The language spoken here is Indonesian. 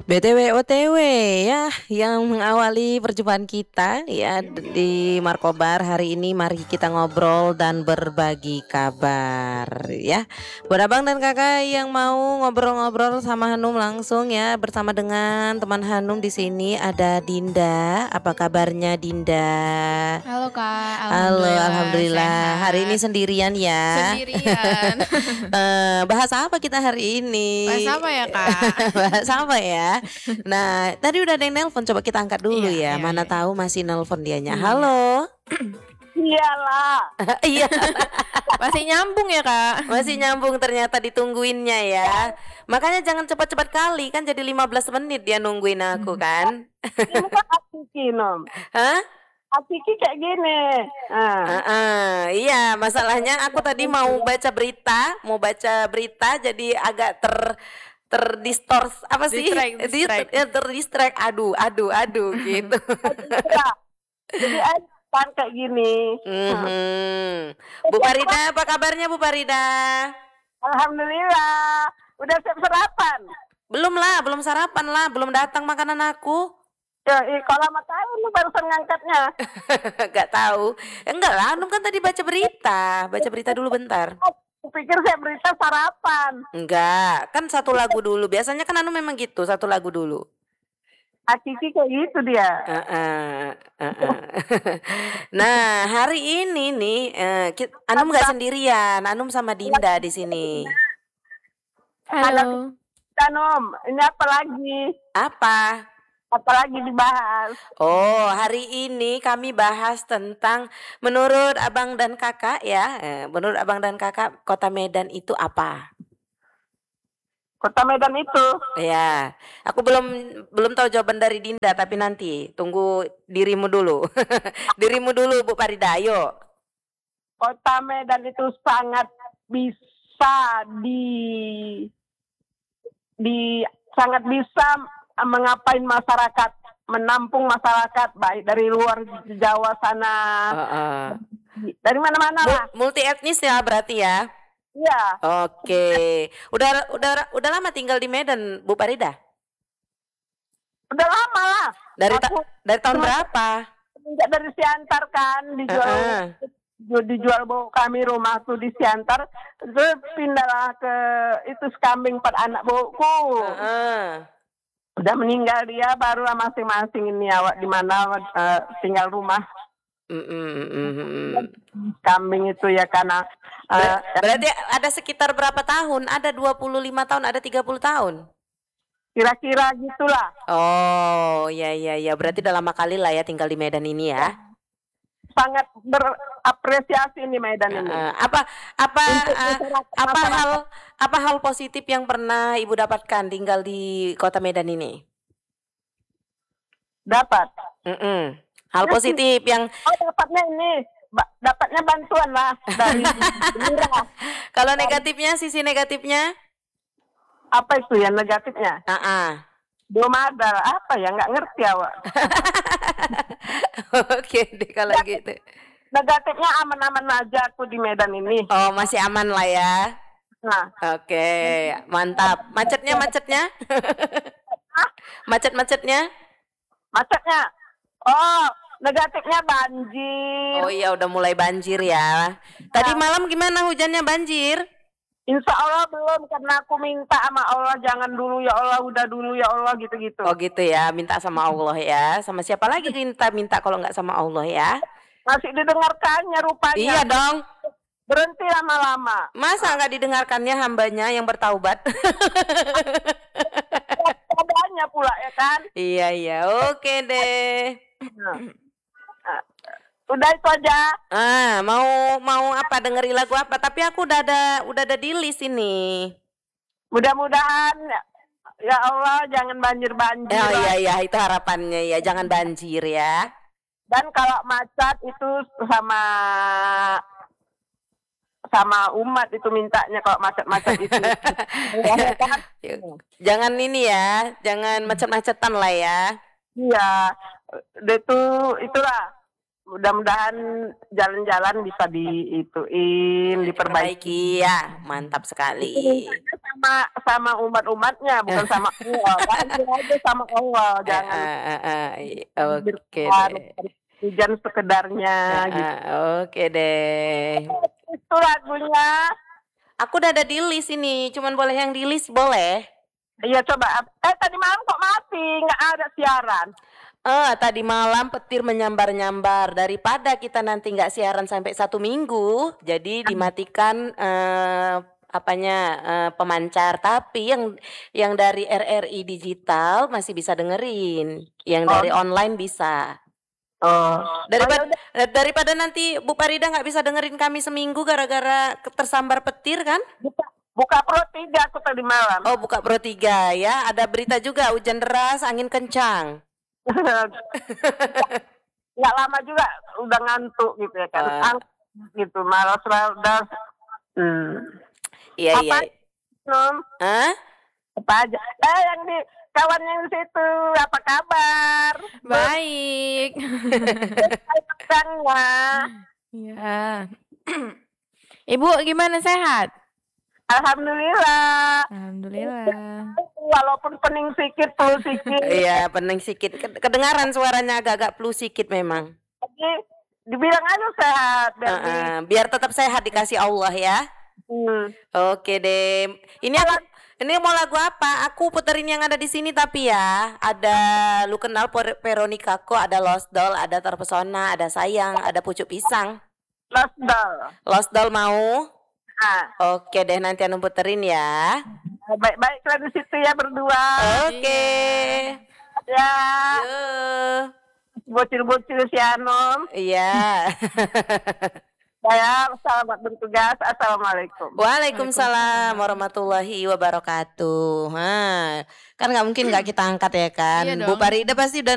BTW OTW ya, yang mengawali perjumpaan kita ya di Markobar hari ini, mari kita ngobrol dan berbagi kabar ya. Buat abang dan kakak yang mau ngobrol-ngobrol sama Hanum langsung ya, bersama dengan teman Hanum di sini ada Dinda. Apa kabarnya Dinda? Halo Kak, Halo, alhamdulillah alhamdulillah. Hari ini sehat. sendirian ya. Sendirian. Bahas apa kita hari ini? Bahas apa ya Kak? Bahas apa ya? Nah, tadi udah ada yang nelpon, coba kita angkat dulu Iya, ya. iya, Mana iya. tahu masih nelpon dianya. Iya. Halo. Iyalah, Iya, Masih nyambung ya Kak? masih nyambung ternyata ditungguinnya ya. Makanya jangan cepat-cepat kali, kan jadi 15 menit dia nungguin aku kan. ini kan Atiki nom. Hah? Atiki kayak gini. Iya, masalahnya aku tadi mau baca berita jadi agak terdistors apa sih? Distract. Terdistract. Aduh gitu. Ya, jadi kan kayak gini. Mhm. Bu Farida, apa kabarnya Bu Farida? Alhamdulillah, udah siap sarapan. Belum sarapan lah, belum datang makanan aku. Ya, kalau lama tahu lu barusan ngangkatnya. Gak tahu. Enggak lah, Anum kan tadi baca berita dulu bentar. Aku pikir saya berita sarapan. Enggak, kan satu lagu dulu. Biasanya kan Anum memang gitu, satu lagu dulu. Atiki kayak gitu dia. Nah, hari ini nih, Anum nggak sendirian, Anum sama Dinda di sini. Halo. Nom, ini apa lagi? Apa? Apa lagi dibahas? Oh, hari ini kami bahas tentang menurut abang dan kakak ya, menurut abang dan kakak Kota Medan itu apa? Kota Medan itu. Ya, aku belum tahu jawaban dari Dinda, tapi nanti tunggu dirimu dulu, dirimu dulu Bu Farida, ayo. Kota Medan itu sangat bisa sangat bisa mengapain masyarakat, menampung masyarakat baik dari luar Jawa sana, dari mana-mana lah. Multi etnis ya berarti ya. Iya. Oke. Udah lama tinggal di Medan, Bu Farida? Udah lama lah. Dari tahun berapa? Semenjak dari Siantar kan dijual bu kami rumah tuh di Siantar, terus pindahlah ke itu Sekambing 4 anak buku. Udah meninggal dia, barulah masing-masing ini awak di mana tinggal rumah. Kambing itu ya karena berarti ada sekitar berapa tahun? Ada 25 tahun, ada 30 tahun. Kira-kira gitulah. Oh, ya. Berarti udah lama kali lah ya tinggal di Medan ini ya. Sangat berapresiasi nih Medan ini. Apa hal positif yang pernah Ibu dapatkan tinggal di Kota Medan ini? Dapat. Hal positif yang dapatnya bantuan lah dari Kalau negatifnya, sisi negatifnya? Apa itu yang negatifnya? Belum ada, apa ya, nggak ngerti awak. Oke deh kalau gitu. Negatifnya aman-aman aja aku di Medan ini. Oh, masih aman lah ya. Nah. Oke, mantap. Macetnya? Macetnya? Oh, negatifnya banjir. Oh iya, udah mulai banjir ya. Tadi malam gimana hujannya, banjir? Insya Allah belum, karena aku minta sama Allah jangan dulu ya Allah, udah dulu ya Allah gitu-gitu. Oh gitu ya, minta sama Allah ya. Sama siapa lagi minta kalau nggak sama Allah ya? Masih didengarkannya rupanya. Iya dong. Berhenti lama-lama. Masa nggak didengarkannya hambanya yang bertaubat? Adanya pula ya kan? Iya, oke deh. Udah itu aja. Mau apa, dengeri lagu apa? Tapi aku udah ada di list ini. Mudah-mudahan ya Allah jangan banjir-banjir. Oh iya, itu harapannya ya, jangan banjir ya. Dan kalau macet itu sama umat itu mintanya kalau macet-macet itu. Jangan ini ya, jangan macet-macetan lah ya. Iya, itulah. mudah-mudahan jalan-jalan bisa diperbaiki. Ya, mantap sekali. Sama umat-umatnya, bukan sama Allah. Kan aja sama Allah, jangan Oke berkuar, deh. hujan sekedarnya gitu. Oke deh. Itu lagunya. Aku udah ada di list ini, cuman boleh yang di list boleh? Iya coba. Tadi malam kok mati, nggak ada siaran. Tadi malam petir menyambar-nyambar. Daripada kita nanti nggak siaran sampai 1 minggu, jadi dimatikan pemancar. Tapi yang dari RRI digital masih bisa dengerin, yang dari online bisa. Daripada nanti Bu Farida nggak bisa dengerin kami seminggu gara-gara tersambar petir kan? Buka Pro 3 aku tadi malam. Oh, buka Pro 3 ya. Ada berita juga hujan deras, angin kencang. Nggak lama juga udah ngantuk gitu ya kan. Gitu malas. Iya. Apa aja? Yang di kawan yang di situ, apa kabar? Baik. Iya. Ibu gimana, sehat? Alhamdulillah. Walaupun pening sikit, flu sikit. Iya, pening sikit. Kedengaran suaranya agak-agak flu sikit memang. Jadi dibilang aja sehat. Biar tetap sehat dikasih Allah ya. Oke deh. Ini mau lagu apa? Aku puterin yang ada di sini tapi ya. Ada Lu Kenal Veronica Ko, ada Lost Doll, ada Terpesona, ada Sayang, ada Pucuk Pisang. Lost Doll mau? Oke deh, nanti Anu puterin ya. Baik-baik lah di situ ya berdua. Oke. Ya. Yuk. Bocil-bocil si Anom. Iya. Saya selamat bertugas. Assalamualaikum. Waalaikumsalam warahmatullahi wabarakatuh. Kan nggak mungkin nggak kita angkat ya kan. Iya Bu dong. Farida pasti udah